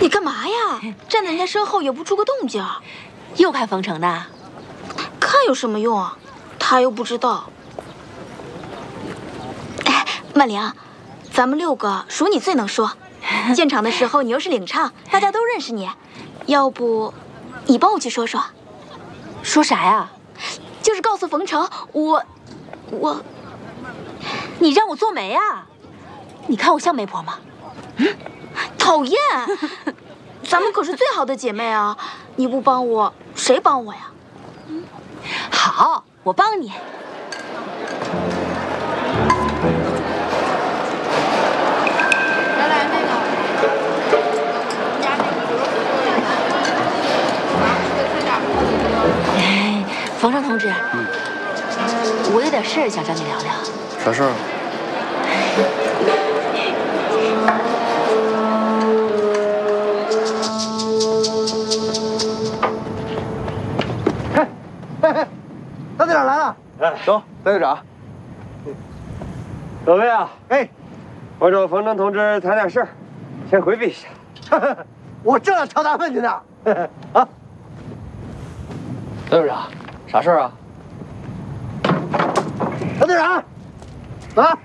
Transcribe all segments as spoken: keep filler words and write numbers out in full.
你干嘛呀？站在人家身后也不出个动静。 又看冯程的？ 看有什么用啊？他又不知道。哎，曼玲，咱们六个数你最能说。建场的时候你又是领唱，大家都认识你。要不，你帮我去说说。 说啥呀？ 就是告诉冯程，我，我。 你让我做媒啊？你看我像媒婆吗？ 嗯，讨厌！咱们可是最好的姐妹啊！你不帮我，谁帮我呀？ 嗯，好，我帮你。 原来那个，家那个哎，冯程同志，嗯，我有点事儿想找你聊聊。 啥事儿啊？ 嘿，嘿嘿，大队长来了！ 哎，走，大队长。 各位啊， 哎，我找冯程同志谈点事儿，先回避一下。 我正要挑他问去呢。啊， 大队长，啥事儿啊？ 大队长，啊！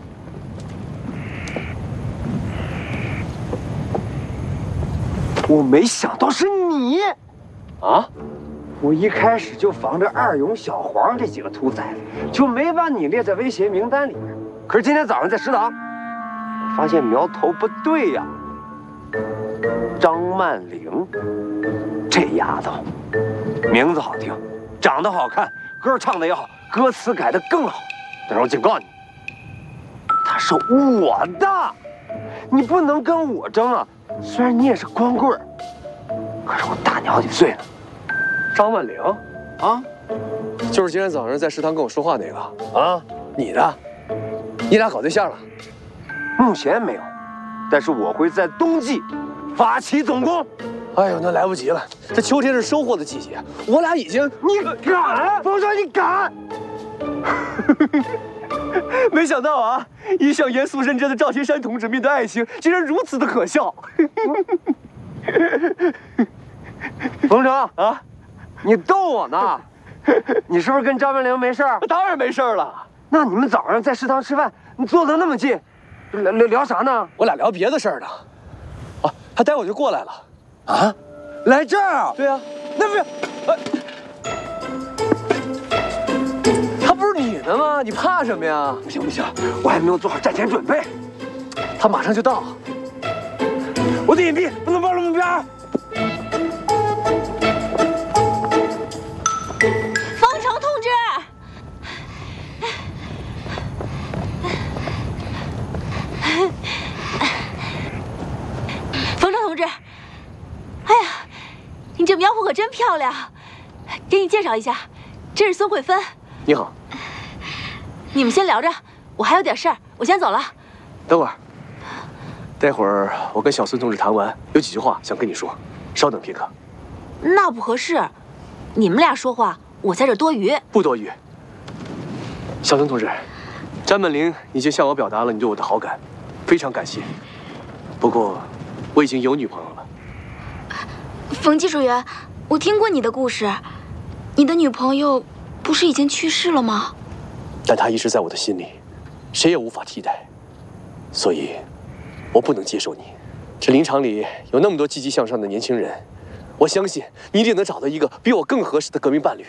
我没想到是你， 啊！ 我一开始就防着二勇、小黄这几个兔崽子，就没把你列在威胁名单里面。可是今天早上在食堂，发现苗头不对呀。张曼玲，这丫头，名字好听，长得好看，歌唱的也好，歌词改得更好。但是我警告你，她是我的，你不能跟我争啊！虽然你也是光棍儿，可是我大你好几岁呢。 张曼玲啊，就是今天早上在食堂跟我说话那个啊，你的，你俩搞对象了？ 目前没有，但是我会在冬季发起总攻。 哎呦，那来不及了，这秋天是收获的季节，我俩已经…… 你敢？冯生，你敢？ 没想到啊，一向严肃认真的赵金山同志面对爱情，竟然如此的可笑。 冯成啊，你逗我呢？你是不是跟张曼玲没事儿？ 当然没事了。 那你们早上在食堂吃饭，你坐得那么近，聊聊聊啥呢？ 我俩聊别的事儿呢。啊，他待会儿就过来了。 啊，来这儿？ 对啊，那不是，呃，他不是你的吗？你怕什么呀？ 不行不行，我还没有做好战前准备。 他马上就到， 我得隐蔽，不能暴露目标。 冯程同志，冯程同志，哎呀，你这苗圃可真漂亮！给你介绍一下，这是孙慧芬。 你好。 你们先聊着，我还有点事儿，我先走了。 等会儿，待会儿我跟小孙同志谈完，有几句话想跟你说，稍等片刻。 那不合适，你们俩说话，我在这多余。 不多余。小孙同志，张曼玲已经向我表达了你对我的好感，非常感谢。不过，我已经有女朋友了。 冯技术员，我听过你的故事，你的女朋友不是已经去世了吗？ 但她一直在我的心里，谁也无法替代。所以，我不能接受你。这林场里有那么多积极向上的年轻人，我相信你一定能找到一个比我更合适的革命伴侣。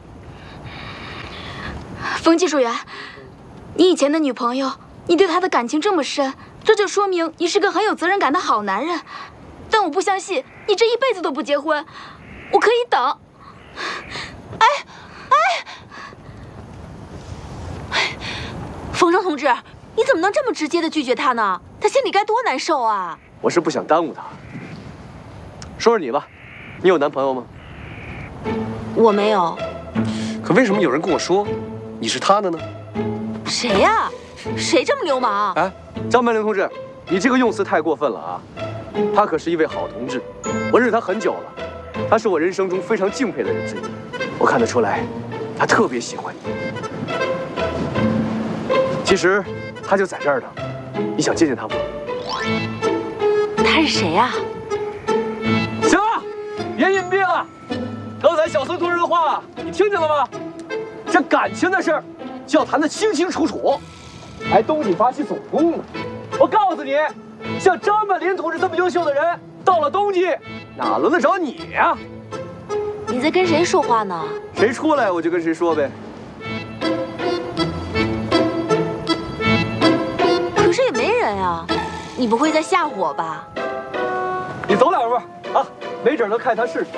冯技术员，你以前的女朋友，你对她的感情这么深，这就说明你是个很有责任感的好男人。但我不相信你这一辈子都不结婚，我可以等。 哎哎，冯程同志，你怎么能这么直接的拒绝他呢？他心里该多难受啊！ 我是不想耽误他。说说你吧，你有男朋友吗？ 我没有。 可为什么有人跟我说你是他的呢？ 谁呀？谁这么流氓？ 哎，张曼玲同志，你这个用词太过分了啊！他可是一位好同志，我认识他很久了，他是我人生中非常敬佩的人之一。我看得出来，他特别喜欢你。其实他就在这儿呢，你想见见他吗？ 他是谁呀？ 别隐蔽了。刚才小孙同志的话，你听见了吗？这感情的事儿，就要谈得清清楚楚。还东晋发起总攻呢。我告诉你，像张曼林同志这么优秀的人，到了冬季，哪轮得着你呀？ 你在跟谁说话呢？ 谁出来我就跟谁说呗。 可是也没人啊，你不会在吓唬我吧？ 你走两步啊，没准能看他试试。